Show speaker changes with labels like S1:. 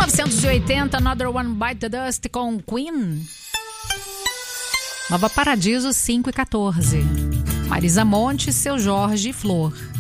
S1: 1980, Another One Bite the Dust com Queen. Nova Paradiso, 5 e 14. Marisa Monte, Seu Jorge e Flor.